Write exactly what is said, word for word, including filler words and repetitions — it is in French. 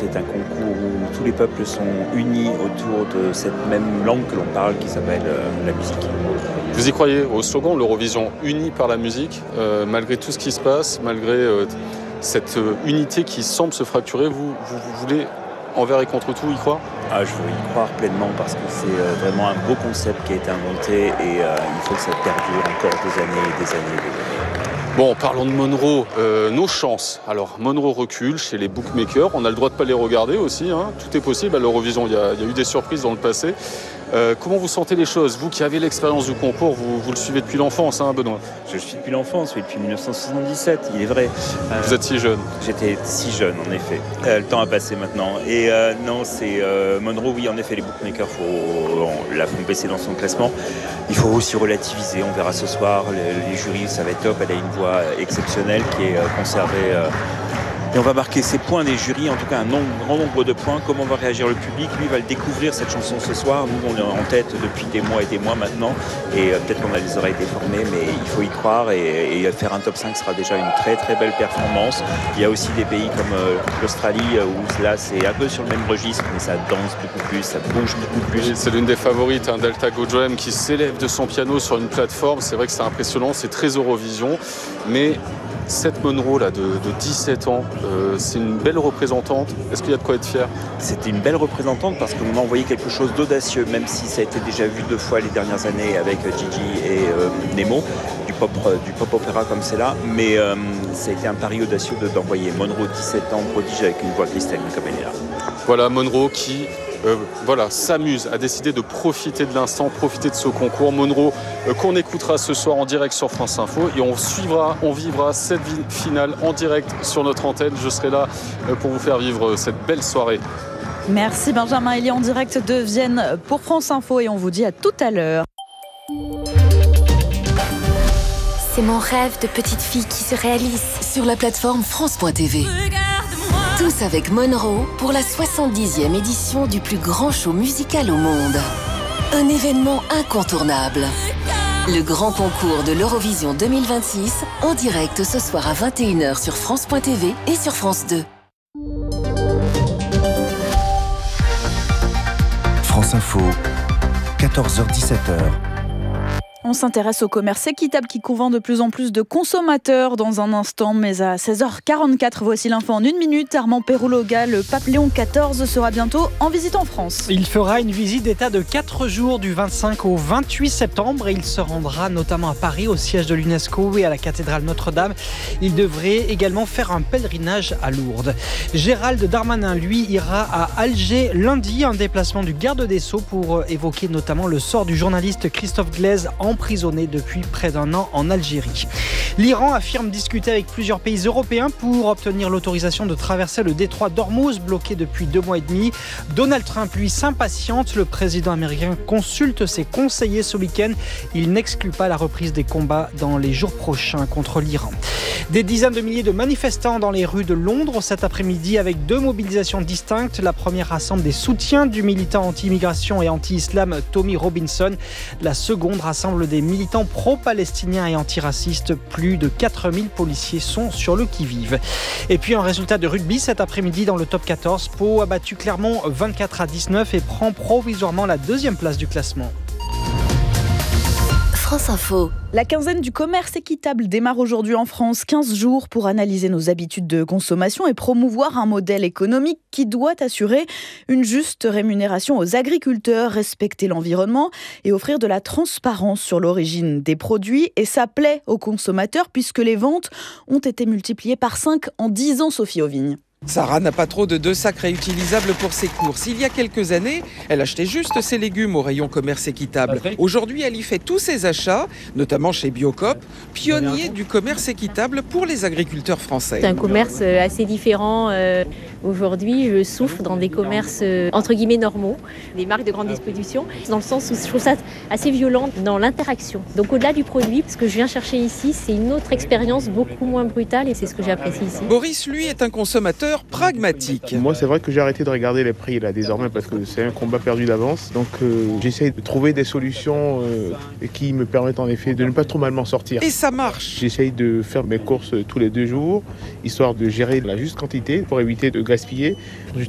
c'est un concours où tous les peuples sont unis autour de cette même langue que l'on parle, qui s'appelle euh, la musique. Vous y croyez au slogan, l'Eurovision unie par la musique, euh, malgré tout ce qui se passe, malgré euh, cette euh, unité qui semble se fracturer, vous, vous, vous voulez envers et contre tout y croire ? Ah, je veux y croire pleinement parce que c'est euh, vraiment un beau concept qui a été inventé et euh, il faut que ça perdure encore des années et des années et des années. Bon, parlons de Monroe, euh, nos chances. Alors, Monroe recule chez les bookmakers, on a le droit de ne pas les regarder aussi, hein. Tout est possible à l'Eurovision, il y a, il y a eu des surprises dans le passé. Euh, comment vous sentez les choses ? Vous qui avez l'expérience du concours, vous, vous le suivez depuis l'enfance, hein, Benoît ? Je le suis depuis l'enfance, oui, depuis dix-neuf cent soixante-dix-sept, il est vrai. Euh, vous êtes si jeune. J'étais si jeune, en effet. Euh, le temps a passé maintenant. Et euh, non, c'est euh, Monroe, oui, en effet, les bookmakers faut, on, la font baisser dans son classement. Il faut aussi relativiser, on verra ce soir. Les, les jurys, ça va être top, elle a une voix exceptionnelle qui est euh, conservée. Euh, Et on va marquer ses points des jurys, en tout cas un nombre, grand nombre de points. Comment va réagir le public ? Lui va le découvrir, cette chanson, ce soir. Nous, on est en tête depuis des mois et des mois maintenant. Et euh, peut-être qu'on a les oreilles déformées, mais il faut y croire. Et, et faire un top cinq sera déjà une très très belle performance. Il y a aussi des pays comme euh, l'Australie, où là, c'est un peu sur le même registre, mais ça danse beaucoup plus, ça bouge beaucoup plus. C'est l'une des favorites, hein, Delta Goldrum, qui s'élève de son piano sur une plateforme. C'est vrai que c'est impressionnant, c'est très Eurovision. Mais cette Monroe là, de, de dix-sept ans, euh, c'est une belle représentante. Est-ce qu'il y a de quoi être fier ? C'était une belle représentante parce qu'on a envoyé quelque chose d'audacieux, même si ça a été déjà vu deux fois les dernières années avec Gigi et euh, Nemo, du pop, du pop opéra comme c'est là. Mais euh, ça a été un pari audacieux de, d'envoyer Monroe, dix-sept ans, prodige avec une voix cristalline comme elle est là. Voilà Monroe qui euh, voilà, s'amuse, a décidé de profiter de l'instant, profiter de ce concours. Monroe euh, qu'on écoutera ce soir en direct sur France Info et on suivra, on vivra cette finale en direct sur notre antenne. Je serai là euh, pour vous faire vivre cette belle soirée. Merci Benjamin Elie en direct de Vienne pour France Info et on vous dit à tout à l'heure. C'est mon rêve de petite fille qui se réalise sur la plateforme France point T V. Tous avec Monroe pour la soixante-dixième édition du plus grand show musical au monde. Un événement incontournable. Le grand concours de l'Eurovision deux mille vingt-six en direct ce soir à vingt et une heures sur France point T V et sur France deux. France Info, quatorze heures dix-sept heures. On s'intéresse au commerce équitable qui convainc de plus en plus de consommateurs dans un instant. Mais à seize heures quarante-quatre, voici l'info en une minute. Armand Pérouloga, le pape Léon quatorze sera bientôt en visite en France. Il fera une visite d'État de quatre jours du vingt-cinq au vingt-huit septembre et il se rendra notamment à Paris, au siège de l'UNESCO et à la cathédrale Notre-Dame. Il devrait également faire un pèlerinage à Lourdes. Gérald Darmanin, lui, ira à Alger lundi, un déplacement du garde des Sceaux pour évoquer notamment le sort du journaliste Christophe Glaise en emprisonné depuis près d'un an en Algérie. L'Iran affirme discuter avec plusieurs pays européens pour obtenir l'autorisation de traverser le détroit d'Ormuz, bloqué depuis deux mois et demi. Donald Trump, lui, s'impatiente. Le président américain consulte ses conseillers ce week-end. Il n'exclut pas la reprise des combats dans les jours prochains contre l'Iran. Des dizaines de milliers de manifestants dans les rues de Londres cet après-midi avec deux mobilisations distinctes. La première rassemble des soutiens du militant anti-immigration et anti-islam Tommy Robinson. La seconde rassemble des militants pro-palestiniens et antiracistes. Plus de quatre mille policiers sont sur le qui-vive. Et puis un résultat de rugby cet après-midi dans le top quatorze. Pau a battu Clermont vingt-quatre à dix-neuf et prend provisoirement la deuxième place du classement. France Info. La quinzaine du commerce équitable démarre aujourd'hui en France. quinze jours pour analyser nos habitudes de consommation et promouvoir un modèle économique qui doit assurer une juste rémunération aux agriculteurs, respecter l'environnement et offrir de la transparence sur l'origine des produits. Et ça plaît aux consommateurs puisque les ventes ont été multipliées par cinq en dix ans, Sophie Auvigne. Sarah n'a pas trop de deux sacs réutilisables pour ses courses. Il y a quelques années, elle achetait juste ses légumes au rayon commerce équitable. Aujourd'hui, elle y fait tous ses achats, notamment chez Biocoop, pionnier du commerce équitable pour les agriculteurs français. C'est un commerce assez différent. Aujourd'hui, je souffre dans des commerces entre guillemets normaux, des marques de grande distribution, dans le sens où je trouve ça assez violent dans l'interaction. Donc au-delà du produit, ce que je viens chercher ici, c'est une autre expérience beaucoup moins brutale et c'est ce que j'apprécie ici. Boris, lui, est un consommateur pragmatique. Moi, c'est vrai que j'ai arrêté de regarder les prix là désormais parce que c'est un combat perdu d'avance. Donc, euh, j'essaie de trouver des solutions euh, qui me permettent en effet de ne pas trop mal m'en sortir. Et ça marche. J'essaye de faire mes courses tous les deux jours, histoire de gérer la juste quantité pour éviter de gaspiller.